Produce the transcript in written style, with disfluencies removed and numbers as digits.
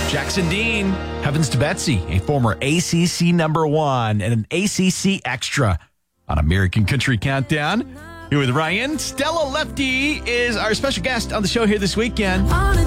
Jackson Dean, Heavens to Betsy, a former ACC #1 and an ACC extra on American Country Countdown. Here with Ryan. Stella Lefty is our special guest on the show here this weekend.